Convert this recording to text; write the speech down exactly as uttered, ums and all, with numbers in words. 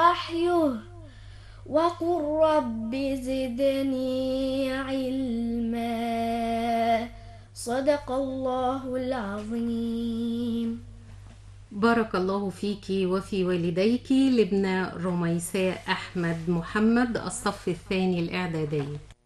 وحيه وقل رب زدني علما. صدق الله العظيم. بارك الله فيك وفي والديك. لبنى رميساء أحمد محمد، الصف الثاني الإعدادي.